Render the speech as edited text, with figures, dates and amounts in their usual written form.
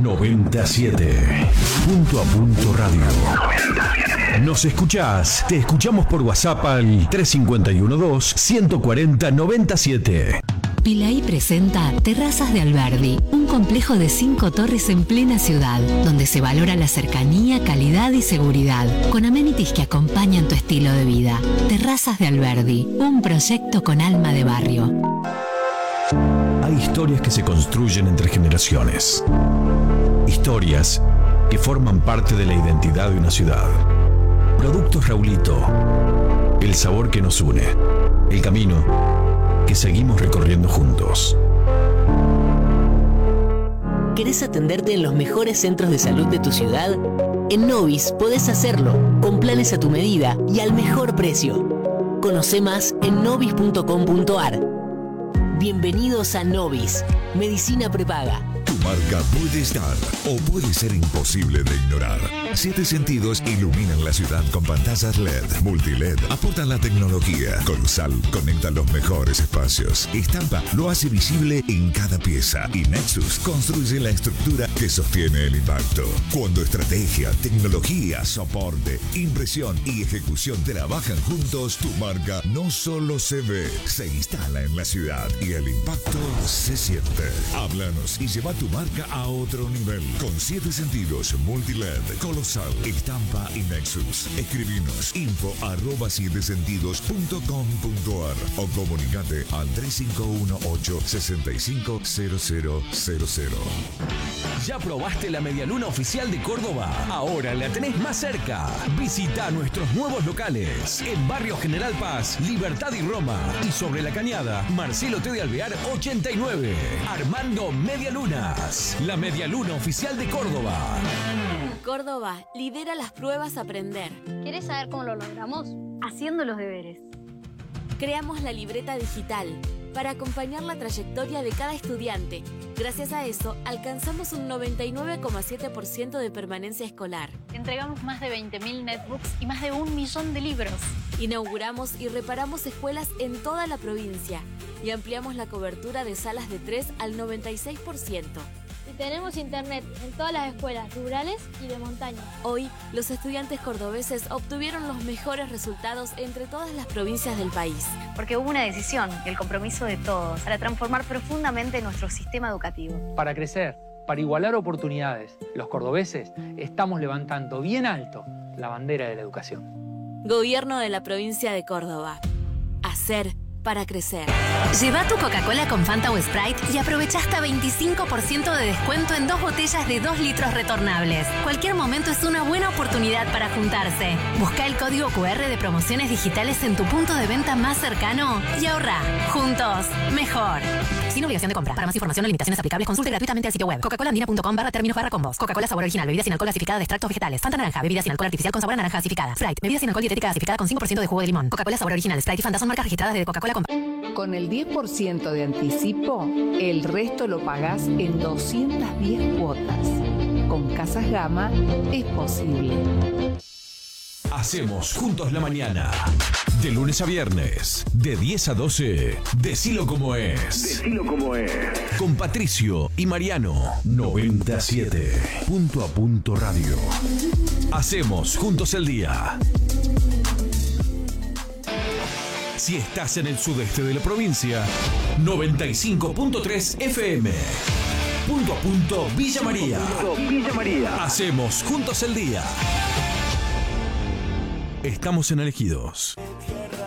97. Punto a punto radio. 97. Nos escuchás. Te escuchamos por WhatsApp al 351-2-140-97. Pilaí presenta Terrazas de Alberdi, un complejo de 5 torres en plena ciudad, donde se valora la cercanía, calidad y seguridad, con amenities que acompañan tu estilo de vida. Terrazas de Alberdi, un proyecto con alma de barrio. Hay historias que se construyen entre generaciones. Historias que forman parte de la identidad de una ciudad. Productos Raulito, el sabor que nos une, el camino que seguimos recorriendo juntos. ¿Querés atenderte en los mejores centros de salud de tu ciudad? En Novis podés hacerlo, con planes a tu medida y al mejor precio. Conoce más en novis.com.ar. Bienvenidos a Novis, medicina prepaga. Tu marca puede estar o puede ser imposible de ignorar. 7 Sentidos iluminan la ciudad con pantallas LED, multiled, aportan la tecnología. Colosal conecta los mejores espacios. Estampa lo hace visible en cada pieza. Y Nexus construye la estructura que sostiene el impacto. Cuando estrategia, tecnología, soporte, impresión y ejecución trabajan juntos, tu marca no solo se ve, se instala en la ciudad y el impacto se siente. Háblanos y lleva tu marca a otro nivel. Con 7 Sentidos, multiled, Colosal, Estampa y Nexus. Escribinos info@7sentidos.com.ar o comunicate al 3518-650000. ¿Ya probaste la medialuna oficial de Córdoba? Ahora la tenés más cerca. Visita nuestros nuevos locales en Barrio General Paz, Libertad y Roma. Y sobre la Cañada, Marcelo T. de Alvear 89. Armando Medialunas, la medialuna oficial de Córdoba. Córdoba lidera las pruebas Aprender. ¿Quieres saber cómo lo logramos? Haciendo los deberes. Creamos la libreta digital para acompañar la trayectoria de cada estudiante. Gracias a eso, alcanzamos un 99,7% de permanencia escolar. Entregamos más de 20.000 netbooks y más de 1 millón de libros. Inauguramos y reparamos escuelas en toda la provincia y ampliamos la cobertura de salas de 3 al 96%. Y tenemos internet en todas las escuelas rurales y de montaña. Hoy, los estudiantes cordobeses obtuvieron los mejores resultados entre todas las provincias del país. Porque hubo una decisión y el compromiso de todos para transformar profundamente nuestro sistema educativo. Para crecer, para igualar oportunidades, los cordobeses estamos levantando bien alto la bandera de la educación. Gobierno de la provincia de Córdoba. Hacer para crecer. Lleva tu Coca-Cola con Fanta o Sprite y aprovecha hasta 25% de descuento en 2 botellas de 2 litros retornables. Cualquier momento es una buena oportunidad para juntarse. Busca el código QR de promociones digitales en tu punto de venta más cercano y ahorra. Juntos, mejor. Sin obligación de compra. Para más información o limitaciones aplicables, consulte gratuitamente el sitio web coca-colaandina.com/términos/combos. Coca-Cola sabor original, bebida sin alcohol gasificada de extractos vegetales. Fanta naranja, bebida sin alcohol artificial con sabor a naranja gasificada. Sprite, bebida sin alcohol dietética gasificada con 5% de jugo de limón. Coca-Cola sabor original, Sprite y Fanta son marcas registradas de Coca-Cola. Con el 10% de anticipo, el resto lo pagás en 210 cuotas. Con Casas Gama es posible. Hacemos juntos la mañana. De lunes a viernes, de 10 a 12, Decilo como es. Decilo como es. Con Patricio y Mariano. 97. Punto a punto radio. Hacemos juntos el día. Si estás en el sudeste de la provincia, 95.3 FM. Punto a punto Villa María. Villa María. Hacemos juntos el día. Estamos en Elegidos.